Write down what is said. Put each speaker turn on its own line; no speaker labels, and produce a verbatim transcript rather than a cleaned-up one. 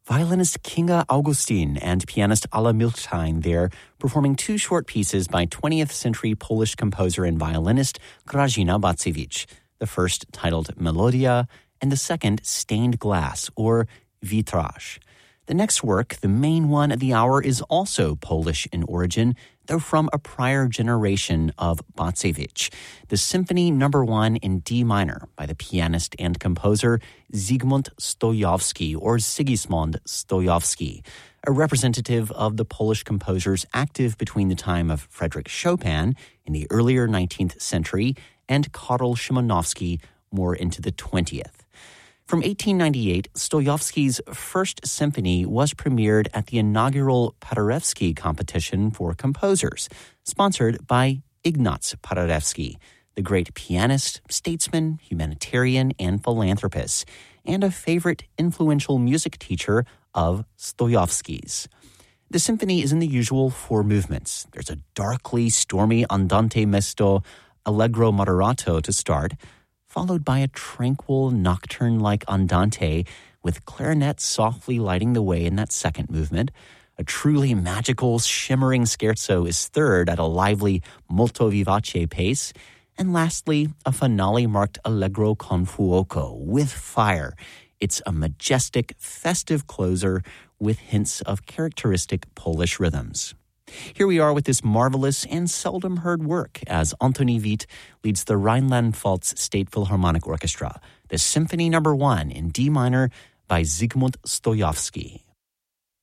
Violinist Kinga Augustin and pianist Ala Milstein there performing two short pieces by twentieth century Polish composer and violinist Grażyna Bacewicz, the first titled Melodia and the second Stained Glass or Vitrage. The next work, the main one of the hour, is also Polish in origin, though from a prior generation of Bacewicz, the Symphony Number One in D minor by the pianist and composer Zygmunt Stojowski, or Sigismund Stojowski, a representative of the Polish composers active between the time of Frédéric Chopin in the earlier nineteenth century and Karol Szymanowski more into the twentieth. From eighteen ninety-eight, Stojowski's first symphony was premiered at the inaugural Paderewski competition for composers, sponsored by Ignaz Paderewski, the great pianist, statesman, humanitarian, and philanthropist, and a favorite influential music teacher of Stojowski's. The symphony is in the usual four movements. There's a darkly stormy andante mesto allegro moderato to start, followed by a tranquil nocturne-like andante with clarinet softly lighting the way in that second movement. A truly magical, shimmering scherzo is third at a lively molto vivace pace. And lastly, a finale-marked allegro con fuoco with fire. It's a majestic, festive closer with hints of characteristic Polish rhythms. Here we are with this marvelous and seldom heard work as Antoni Vit leads the Rhineland-Pfalz State Philharmonic Orchestra, the Symphony Number One in D minor by Zygmunt Stojowski.